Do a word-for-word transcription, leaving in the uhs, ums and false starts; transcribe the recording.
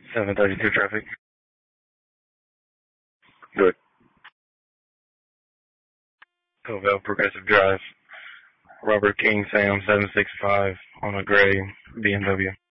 seven thirty-two traffic. Good. Covell Progressive Drive. Robert King Sam seven six five on a gray B M W.